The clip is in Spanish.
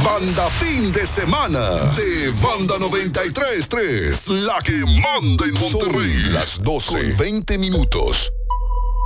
Banda Fin de Semana de Banda 93.3, la que manda en Monterrey. Son las 12 con 20 minutos.